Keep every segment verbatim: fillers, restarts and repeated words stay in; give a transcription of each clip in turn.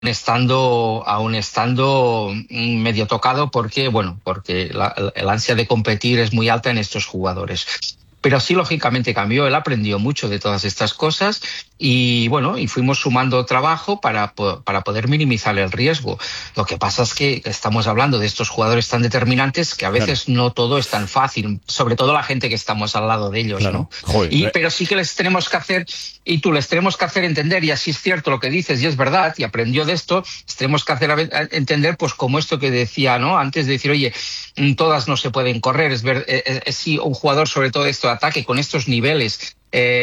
estando, aún estando medio tocado porque, bueno, porque la, el ansia de competir es muy alta en estos jugadores. Pero sí, lógicamente cambió, él aprendió mucho de todas estas cosas y bueno, y fuimos sumando trabajo para, para poder minimizar el riesgo. Lo que pasa es que estamos hablando de estos jugadores tan determinantes que a veces claro. no todo es tan fácil, sobre todo la gente que estamos al lado de ellos, claro. ¿no? Joder, y, pero sí que les tenemos que hacer, y tú les tenemos que hacer entender, y así es cierto lo que dices, y es verdad, y aprendió de esto, les tenemos que hacer entender, pues como esto que decía, ¿no? Antes de decir, oye, todas no se pueden correr, es ver, es, es, sí, un jugador sobre todo esto de ataque con estos niveles,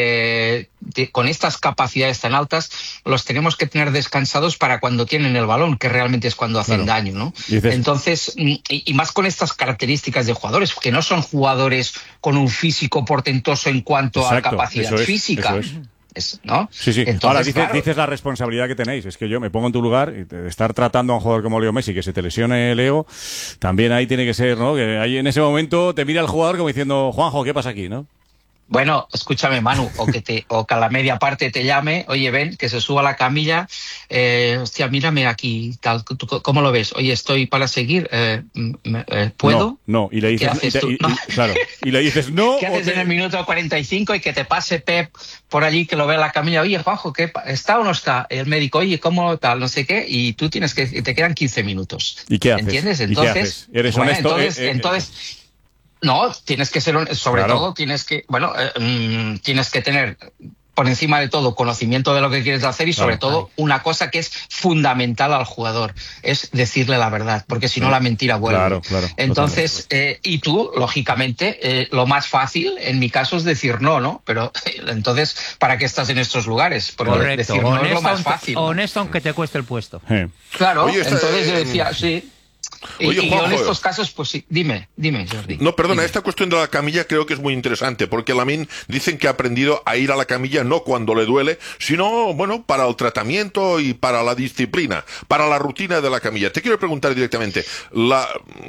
eh, de, con estas capacidades tan altas, los tenemos que tener descansados para cuando tienen el balón, que realmente es cuando hacen claro. daño, ¿no? Dices... Entonces, y, y más con estas características de jugadores, que no son jugadores con un físico portentoso en cuanto Exacto, a capacidad eso es, física. Eso es. Es, ¿no? Sí, sí. Entonces, Ahora, dices, claro. dices la responsabilidad que tenéis. Es que yo me pongo en tu lugar y de estar tratando a un jugador como Leo Messi, que se te lesione Leo, también ahí tiene que ser, ¿no? Que ahí en ese momento te mira el jugador como diciendo, Juanjo, ¿qué pasa aquí, no? Bueno, escúchame, Manu, o que te, o que a la media parte te llame, oye, ven, que se suba a la camilla, eh, hostia, mírame aquí, tal, ¿tú, ¿cómo lo ves? Oye, estoy para seguir, eh, eh, ¿puedo? No, no, y le dices, ¿Qué haces tú? Y, y, claro, y le dices no. ¿Qué haces te... en el minuto cuarenta y cinco y que te pase Pep por allí, que lo vea en la camilla, oye, Juanjo, ¿qué, ¿está o no está? El médico, oye, ¿cómo tal? No sé qué, y tú tienes que, te quedan quince minutos. ¿Y qué haces? ¿Entiendes? Entonces, ¿Y qué haces? ¿Eres bueno, honesto? Entonces, eh, eh, entonces no, tienes que ser, sobre claro. todo, tienes que, bueno, eh, mmm, tienes que tener por encima de todo conocimiento de lo que quieres hacer y sobre claro. todo una cosa que es fundamental al jugador, es decirle la verdad, porque si no sí. la mentira vuelve. Claro, claro, Entonces, eh, y tú, lógicamente, eh, lo más fácil en mi caso es decir no, ¿no? Pero eh, entonces, ¿para qué estás en estos lugares? Porque Correcto. decir no honesto, es lo más fácil. ¿no? Honesto aunque te cueste el puesto. Sí. Claro, Oye, entonces eh, yo decía, sí. Oye, y, y Juanjo, en estos casos, pues sí, dime, dime, Jordi. No, perdona, dime. esta cuestión de la camilla creo que es muy interesante, porque Lamine dicen que ha aprendido a ir a la camilla no cuando le duele, sino, bueno, para el tratamiento y para la disciplina, para la rutina de la camilla. Te quiero preguntar directamente, la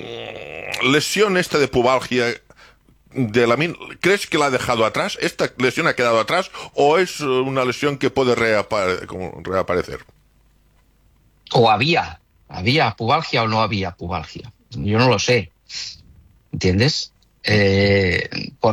mm, lesión esta de pubalgia de Lamine, ¿crees que la ha dejado atrás? ¿Esta lesión ha quedado atrás o es una lesión que puede reapare- como reaparecer? O había. ¿Había pubalgia o no había pubalgia? Yo no lo sé, ¿entiendes? Eh,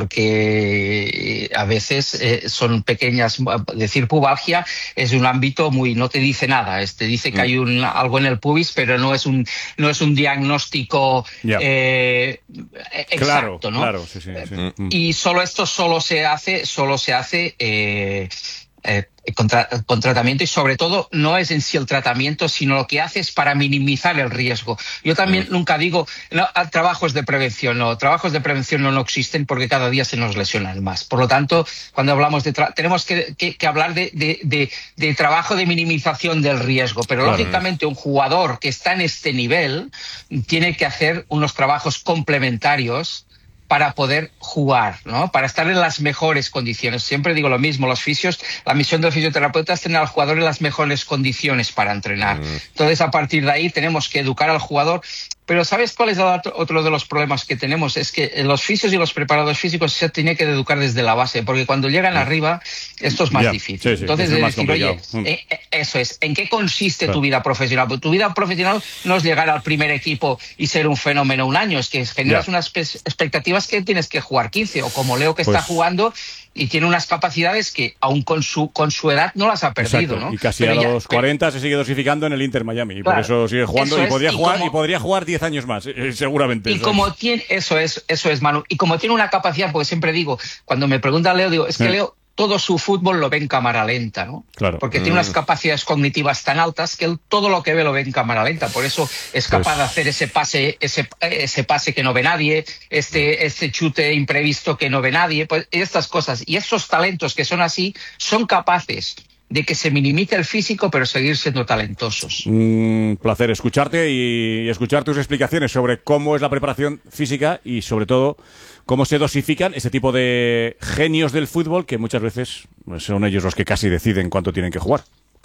porque a veces eh, son pequeñas, decir pubalgia es un ámbito muy, no te dice nada, es, te dice que mm. hay un, algo en el pubis, pero no es un, no es un diagnóstico yeah. eh, exacto, claro, ¿no? Claro, sí, sí, sí. Mm. Y solo esto solo se hace, solo se hace eh, eh, Con, tra con tratamiento y sobre todo no es en sí el tratamiento, sino lo que hace es para minimizar el riesgo. Yo también mm. nunca digo no, trabajos de prevención, no, trabajos de prevención no, no existen porque cada día se nos lesionan más. Por lo tanto, cuando hablamos de tenemos que, que, que hablar de, de, de, de trabajo de minimización del riesgo, pero claro. lógicamente un jugador que está en este nivel tiene que hacer unos trabajos complementarios para poder jugar, ¿no? Para estar en las mejores condiciones. Siempre digo lo mismo, los fisios, la misión del fisioterapeuta es tener al jugador en las mejores condiciones para entrenar. Mm. Entonces, a partir de ahí tenemos que educar al jugador. Pero ¿sabes cuál es otro de los problemas que tenemos? Es que los fisios y los preparadores físicos se tienen que educar desde la base, porque cuando llegan mm. arriba, esto es más yeah. difícil. Sí, sí, Entonces, es decir, oye, mm. eh, eso es, ¿en qué consiste claro. tu vida profesional? Pues tu vida profesional no es llegar al primer equipo y ser un fenómeno un año, es que generas yeah. unas expectativas que tienes que jugar quince, o como Leo que pues... está jugando y tiene unas capacidades que aún con su con su edad no las ha perdido, Exacto. ¿no? Y casi pero a ya, los cuarenta pero... se sigue dosificando en el Inter Miami y claro, por eso sigue jugando eso y es, podría y jugar como... y podría jugar diez años más, eh, seguramente. Y eso como es. tiene eso es eso es Manu, y como tiene una capacidad, porque siempre digo, cuando me pregunta Leo digo, es que eh. Leo todo su fútbol lo ve en cámara lenta, ¿no? Claro. Porque mm. tiene unas capacidades cognitivas tan altas que él todo lo que ve lo ve en cámara lenta. Por eso es capaz pues... de hacer ese pase, ese, ese pase que no ve nadie, este, este chute imprevisto que no ve nadie, pues estas cosas. Y esos talentos que son así son capaces de que se minimice el físico, pero seguir siendo talentosos. Un mm, placer escucharte y escuchar tus explicaciones sobre cómo es la preparación física y, sobre todo, cómo se dosifican ese tipo de genios del fútbol que muchas veces son ellos los que casi deciden cuánto tienen que jugar.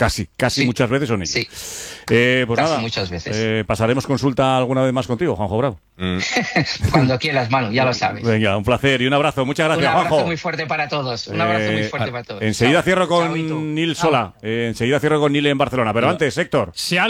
casi, casi Sí. muchas veces son ellos. Sí. Eh, pues Casi nada, muchas veces. eh, pasaremos consulta alguna vez más contigo, Juanjo Bravo. Mm. Cuando quieras, Manu, ya lo sabes. Venga, un placer y un abrazo. Muchas gracias, Un abrazo Juanjo. muy fuerte para todos. Un abrazo muy Eh, fuerte a- para todos. Enseguida Chao. cierro Chao, y tú. con Nil Chao. Sola. Eh, enseguida cierro con Nil en Barcelona. Pero antes, Héctor. Si